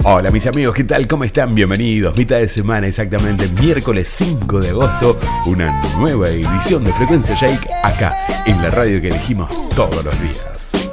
Hola mis amigos, ¿qué tal? ¿Cómo están? Bienvenidos. Mitad de semana, exactamente miércoles 5 de agosto, una nueva edición de Frecuencia Shake acá en la radio que elegimos todos los días.